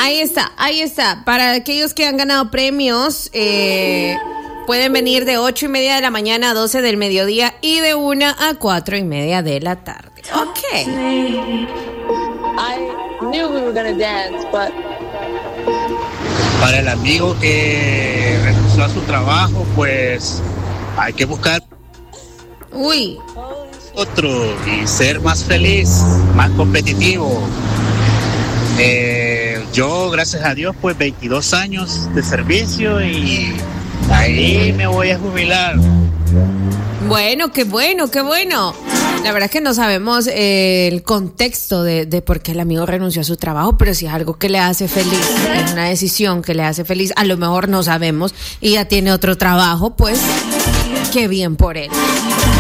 Ahí está. Para aquellos que han ganado premios, pueden venir de 8:30 de la mañana a 12 del mediodía y de 1 a 4:30 de la tarde. Ok. I knew we were gonna dance, but... Para el amigo que renunció a su trabajo, pues hay que buscar otro y ser más feliz, más competitivo. Yo, gracias a Dios, pues 22 años de servicio y ahí me voy a jubilar. Bueno, qué bueno. La verdad es que no sabemos el contexto de por qué el amigo renunció a su trabajo, pero si es algo que le hace feliz, es una decisión que le hace feliz, a lo mejor no sabemos y ya tiene otro trabajo, pues qué bien por él.